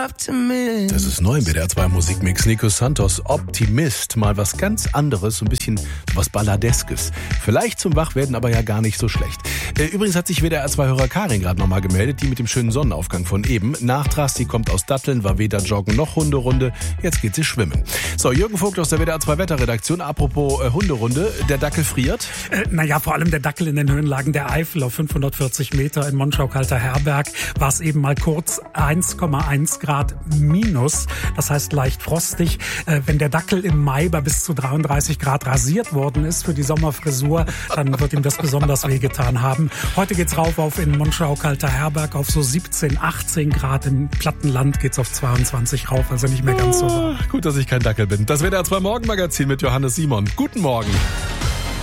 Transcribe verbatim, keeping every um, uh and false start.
Optimist. Das ist neu im B D R zwei Musikmix. Nico Santos, Optimist. Mal was ganz anderes, so ein bisschen was Balladeskes. Vielleicht zum Wachwerden, aber ja gar nicht so schlecht. Übrigens hat sich W D R zwei-Hörer Karin gerade nochmal gemeldet, die mit dem schönen Sonnenaufgang von eben. Nachtrass, die kommt aus Datteln, war weder joggen noch Hunderunde. Jetzt geht sie schwimmen. So, Jürgen Vogt aus der W D R zwei Wetterredaktion. Apropos äh, Hunderunde, der Dackel friert. Äh, naja, vor allem der Dackel in den Höhenlagen der Eifel auf fünfhundertvierzig Meter in Monschau-Kalter-Herberg war es eben mal kurz eins Komma eins Grad minus. Das heißt leicht frostig. Äh, wenn der Dackel im Mai bei bis zu dreiunddreißig Grad rasiert worden ist für die Sommerfrisur, dann wird ihm das besonders wehgetan haben. Heute geht's rauf auf in Monschau-Kalter-Herberg auf so siebzehn, achtzehn Grad. Im Plattenland geht's auf zweiundzwanzig rauf, also nicht mehr ganz so warm. Gut, dass ich kein Dackel bin. Das W D R zwei Morgenmagazin mit Johannes Simon. Guten Morgen.